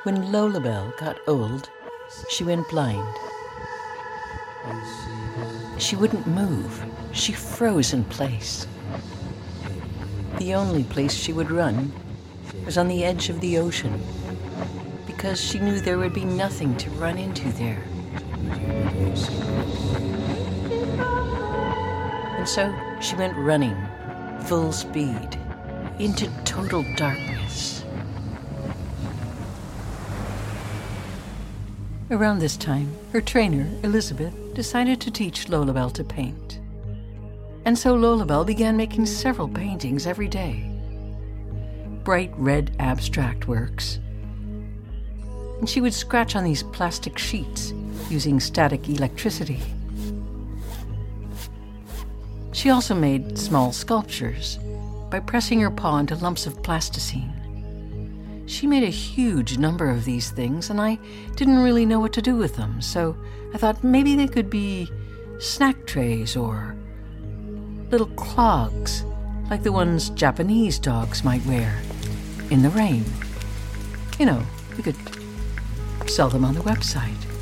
When Lolabelle got old, she went blind. She wouldn't move. She froze in place. The only place she would run was on the edge of the ocean, because she knew there would be nothing to run into there. And so she went running, full speed, into total darkness. Around this time, her trainer, Elizabeth, decided to teach Lolabelle to paint. And so Lolabelle began making several paintings every day. Bright red abstract works. And she would scratch on these plastic sheets using static electricity. She also made small sculptures by pressing her paw into lumps of plasticine. She made a huge number of these things, and I didn't really know what to do with them, so I thought maybe they could be snack trays or little clogs, like the ones Japanese dogs might wear in the rain. You know, we could sell them on the website.